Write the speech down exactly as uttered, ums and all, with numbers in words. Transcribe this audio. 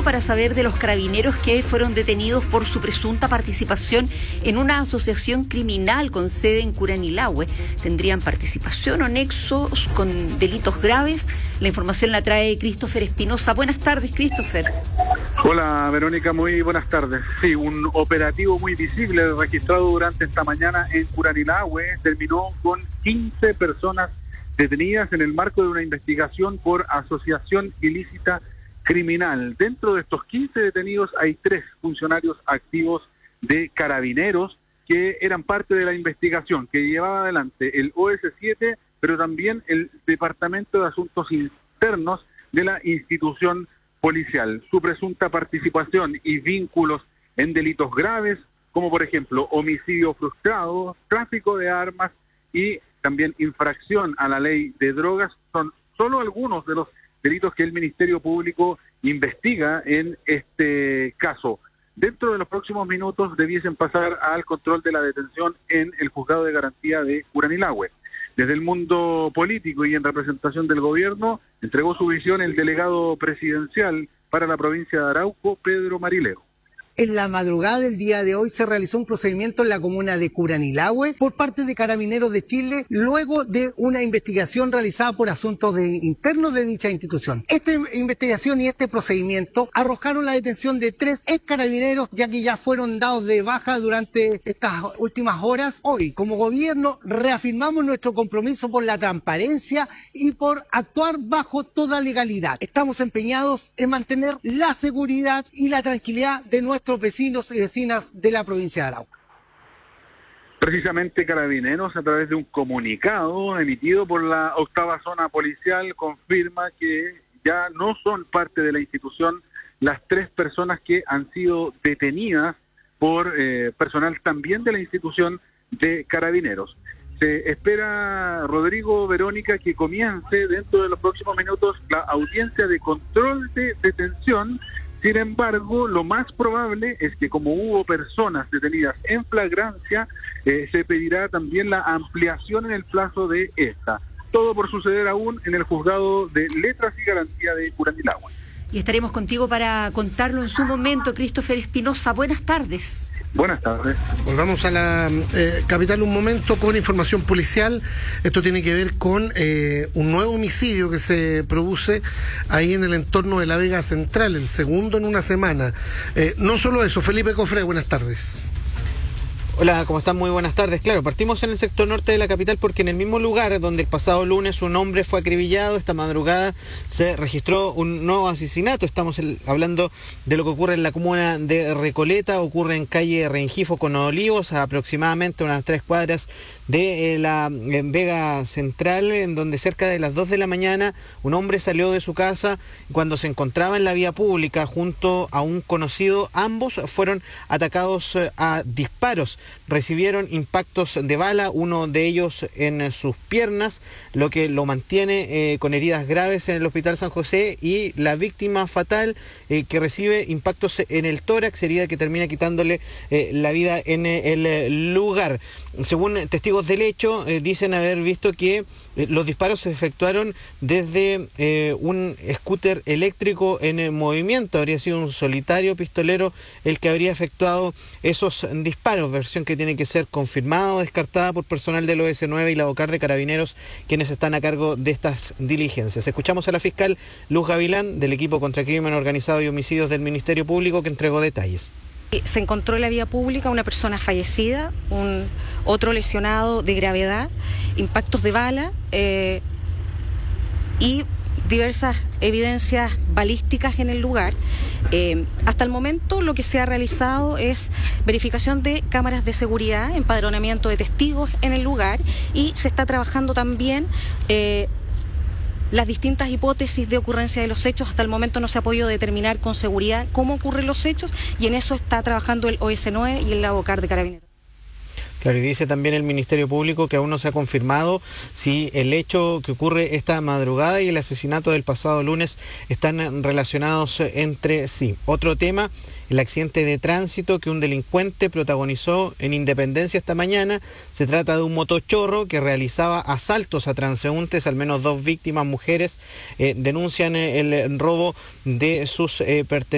para saber de los carabineros que fueron detenidos por su presunta participación en una asociación criminal con sede en Curanilahue. ¿Tendrían participación o nexos con delitos graves? La información la trae Christopher Espinosa. Buenas tardes, Christopher. Hola, Verónica, muy buenas tardes. Sí, un operativo muy visible registrado durante esta mañana en Curanilahue terminó con quince personas detenidas en el marco de una investigación por asociación ilícita criminal. Dentro de estos quince detenidos hay tres funcionarios activos de Carabineros que eran parte de la investigación que llevaba adelante el O S siete, pero también el Departamento de Asuntos Internos de la institución policial. Su presunta participación y vínculos en delitos graves, como por ejemplo homicidio frustrado, tráfico de armas y también infracción a la ley de drogas, son solo algunos de los delitos que el Ministerio Público investiga en este caso. Dentro de los próximos minutos debiesen pasar al control de la detención en el Juzgado de Garantía de Curanilahue. Desde el mundo político y en representación del gobierno, entregó su visión el delegado presidencial para la provincia de Arauco, Pedro Marilero. En la madrugada del día de hoy se realizó un procedimiento en la comuna de Curanilahue por parte de Carabineros de Chile, luego de una investigación realizada por asuntos de, internos de dicha institución. Esta investigación y este procedimiento arrojaron la detención de tres ex carabineros, ya que ya fueron dados de baja durante estas últimas horas. Hoy, como gobierno, reafirmamos nuestro compromiso por la transparencia y por actuar bajo toda legalidad. Estamos empeñados en mantener la seguridad y la tranquilidad de nuestros vecinos y vecinas de la provincia de Arauco. Precisamente Carabineros, a través de un comunicado emitido por la octava zona policial, confirma que ya no son parte de la institución las tres personas que han sido detenidas por eh, personal también de la institución de Carabineros. Se espera, Rodrigo, Verónica, que comience dentro de los próximos minutos la audiencia de control de detención. Sin embargo, lo más probable es que como hubo personas detenidas en flagrancia, eh, se pedirá también la ampliación en el plazo de esta. Todo por suceder aún en el Juzgado de Letras y Garantía de Curanilahue. Y estaremos contigo para contarlo en su momento, Christopher Espinosa. Buenas tardes. Buenas tardes. Volvamos a la eh, capital un momento con información policial. Esto tiene que ver con eh, un nuevo homicidio que se produce ahí en el entorno de la Vega Central, el segundo en una semana. Eh, no solo eso, Felipe Cofré, buenas tardes. Hola, ¿cómo están? Muy buenas tardes. Claro, partimos en el sector norte de la capital porque en el mismo lugar donde el pasado lunes un hombre fue acribillado, esta madrugada se registró un nuevo asesinato. Estamos el, hablando de lo que ocurre en la comuna de Recoleta, ocurre en calle Rengifo con Olivos, a aproximadamente unas tres cuadras de eh, la eh, Vega Central, en donde cerca de las dos de la mañana un hombre salió de su casa cuando se encontraba en la vía pública junto a un conocido. Ambos fueron atacados eh, a disparos, recibieron impactos de bala, uno de ellos en sus piernas, lo que lo mantiene eh, con heridas graves en el Hospital San José, y la víctima fatal eh, que recibe impactos en el tórax, herida que termina quitándole eh, la vida en el lugar. Según testigos del hecho, eh, dicen haber visto que eh, los disparos se efectuaron desde eh, un scooter eléctrico en eh, movimiento. Habría sido un solitario pistolero el que habría efectuado esos disparos, versión que tiene que ser confirmada o descartada por personal del O S nueve y la OCAR de Carabineros, quienes están a cargo de estas diligencias. Escuchamos a la fiscal Luz Gavilán, del equipo contra crimen organizado y homicidios del Ministerio Público, que entregó detalles. Se encontró en la vía pública una persona fallecida, un otro lesionado de gravedad, impactos de bala eh, y diversas evidencias balísticas en el lugar. Eh, hasta el momento lo que se ha realizado es verificación de cámaras de seguridad, empadronamiento de testigos en el lugar, y se está trabajando también eh, las distintas hipótesis de ocurrencia de los hechos. Hasta el momento no se ha podido determinar con seguridad cómo ocurren los hechos, y en eso está trabajando el O S nueve y el OCAR de Carabineros. Claro, y dice también el Ministerio Público que aún no se ha confirmado si el hecho que ocurre esta madrugada y el asesinato del pasado lunes están relacionados entre sí. Otro tema, el accidente de tránsito que un delincuente protagonizó en Independencia esta mañana. Se trata de un motochorro que realizaba asaltos a transeúntes. Al menos dos víctimas mujeres eh, denuncian el robo de sus eh, pertenencias.